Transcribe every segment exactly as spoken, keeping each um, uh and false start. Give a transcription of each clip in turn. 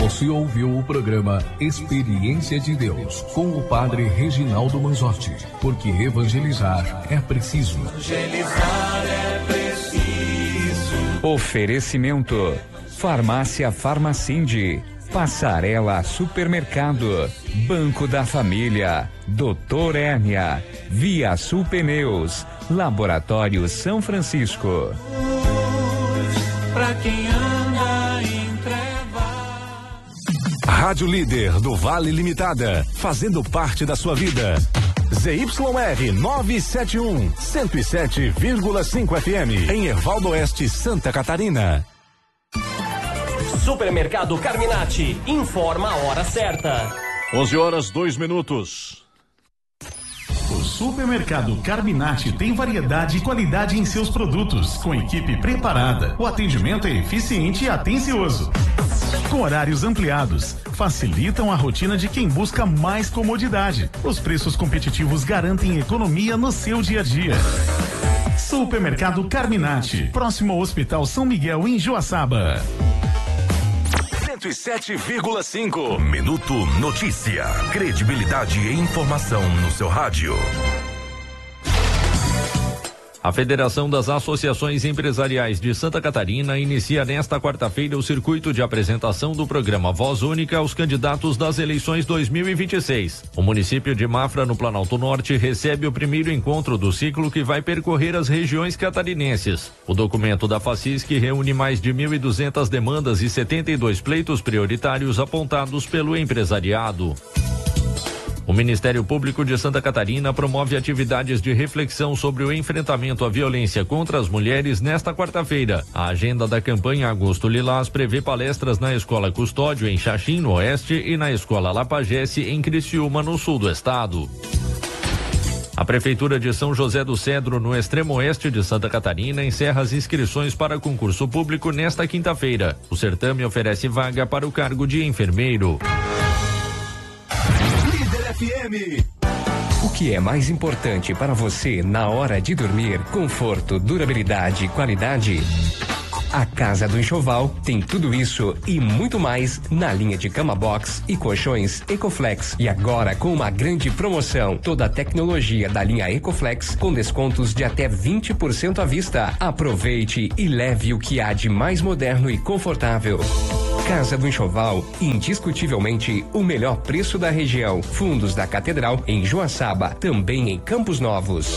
Você ouviu o programa Experiência de Deus com o Padre Reginaldo Manzotti, porque evangelizar é preciso. Evangelizar é preciso. Oferecimento: Farmácia Farmacinde, Passarela Supermercado, Banco da Família, Doutor Hérnia, Via Sul Pneus, Laboratório São Francisco. Pra quem anda em trevas. Rádio Líder do Vale Limitada, fazendo parte da sua vida. Z Y R novecentos e setenta e um, cento e sete vírgula cinco F M, em Ervaldo Oeste, Santa Catarina. Supermercado Carminati informa a hora certa. onze horas, dois minutos. O Supermercado Carminati tem variedade e qualidade em seus produtos, com equipe preparada. O atendimento é eficiente e atencioso. Com horários ampliados, facilitam a rotina de quem busca mais comodidade. Os preços competitivos garantem economia no seu dia a dia. Supermercado Carminati, próximo ao Hospital São Miguel, em Joaçaba. cento e sete vírgula cinco. Minuto Notícia. Credibilidade e informação no seu rádio. A Federação das Associações Empresariais de Santa Catarina inicia nesta quarta-feira o circuito de apresentação do programa Voz Única aos candidatos das eleições dois mil e vinte e seis. O município de Mafra, no Planalto Norte, recebe o primeiro encontro do ciclo que vai percorrer as regiões catarinenses. O documento da FACISC reúne mais de mil e duzentas demandas e setenta e dois pleitos prioritários apontados pelo empresariado. O Ministério Público de Santa Catarina promove atividades de reflexão sobre o enfrentamento à violência contra as mulheres nesta quarta-feira. A agenda da campanha Agosto Lilás prevê palestras na Escola Custódio, em Xaxim, no Oeste, e na Escola Lapagesse, em Criciúma, no sul do estado. A Prefeitura de São José do Cedro, no extremo oeste de Santa Catarina, encerra as inscrições para concurso público nesta quinta-feira. O certame oferece vaga para o cargo de enfermeiro. F M. O que é mais importante para você na hora de dormir? Conforto, durabilidade e qualidade? A Casa do Enxoval tem tudo isso e muito mais na linha de cama box e colchões Ecoflex. E agora com uma grande promoção, toda a tecnologia da linha Ecoflex com descontos de até vinte por cento à vista. Aproveite e leve o que há de mais moderno e confortável. Casa do Enxoval, indiscutivelmente o melhor preço da região. Fundos da Catedral em Joaçaba, também em Campos Novos.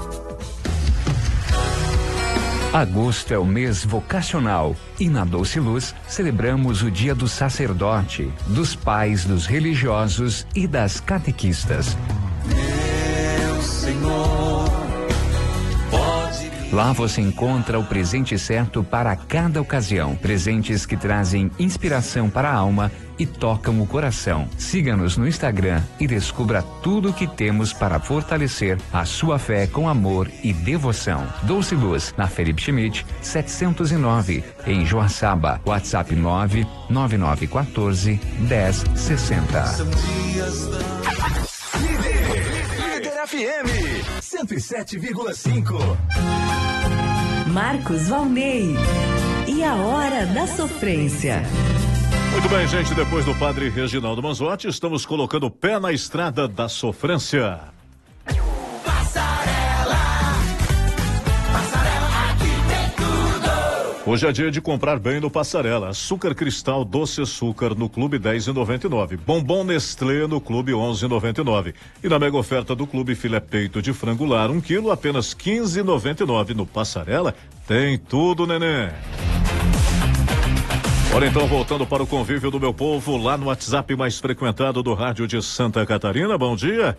Agosto é o mês vocacional e na Doce Luz celebramos o Dia do Sacerdote, dos pais, dos religiosos e das catequistas. Meu Senhor, pode... Lá você encontra o presente certo para cada ocasião. Presentes que trazem inspiração para a alma e tocam o coração. Siga-nos no Instagram e descubra tudo o que temos para fortalecer a sua fé com amor e devoção. Doce Luz, na Felipe Schmidt, setecentos e nove, em Joaçaba. WhatsApp nove nove nove um quatro, um zero seis zero. Líder, Líder F M, cento e sete vírgula cinco. Marcos Valnei. E a hora da sofrência. Muito bem, gente, depois do Padre Reginaldo Manzotti, estamos colocando o pé na estrada da sofrência. Passarela, Passarela, aqui tem tudo. Hoje é dia de comprar bem no Passarela. Açúcar Cristal Doce Açúcar no Clube dez e noventa e nove. Bombom Nestlé no Clube onze e noventa e nove. E na mega oferta do Clube Filé Peito de Frango Lar, um quilo, apenas quinze e noventa e nove. No Passarela tem tudo, neném. Ora, então, voltando para o convívio do meu povo, lá no WhatsApp mais frequentado do rádio de Santa Catarina. Bom dia.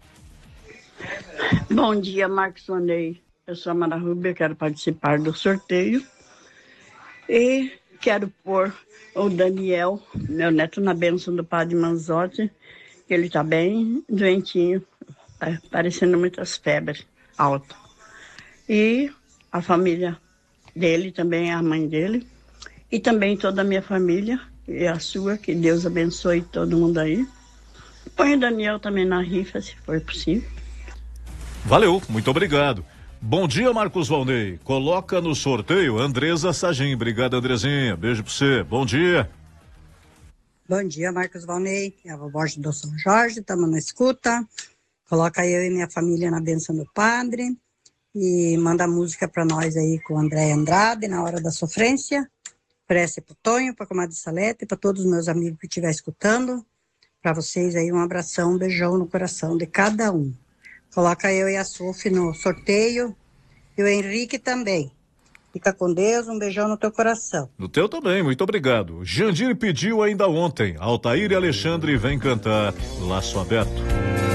Bom dia, Marcos Valnei. Eu sou a Mara Rubia, quero participar do sorteio. E quero pôr o Daniel, meu neto, na bênção do Padre Manzotti. Ele está bem doentinho, tá parecendo muitas febres altas. E a família dele também, a mãe dele. E também toda a minha família e a sua, que Deus abençoe todo mundo aí. Põe o Daniel também na rifa, se for possível. Valeu, muito obrigado. Bom dia, Marcos Valnei. Coloca no sorteio Andresa Sagim. Obrigado, Andrezinha. Beijo pra você. Bom dia. Bom dia, Marcos Valnei, é a vovó do São Jorge, estamos na escuta. Coloca eu e minha família na bênção do Padre e manda música para nós aí com o André Andrade, Na Hora da Sofrência. Prece pro Tonho, pra Comadre Salete, para todos os meus amigos que estiver escutando. Para vocês aí um abração, um beijão no coração de cada um. Coloca eu e a Sophie no sorteio e o Henrique também. Fica com Deus, um beijão no teu coração. No teu também, muito obrigado. Jandir pediu ainda ontem. Altair e Alexandre vem cantar Laço Aberto.